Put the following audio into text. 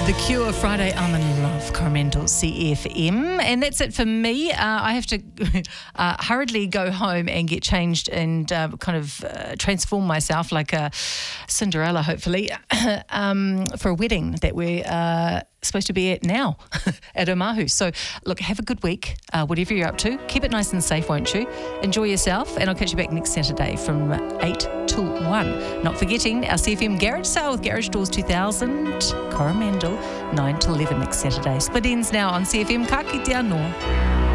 The Cure, Friday, I'm in love, Coromandel CFM. And that's it for me. I have to hurriedly go home and get changed and transform myself like a Cinderella, hopefully, for a wedding that we're supposed to be at now at Omahu. So, look, have a good week, whatever you're up to. Keep it nice and safe, won't you? Enjoy yourself, and I'll catch you back next Saturday from 8 till 1. Not forgetting our CFM Garage Sale with Garage Doors 2000, Coromandel, 9 till 11 next Saturday. Split ends now on CFM. Ka kite anō.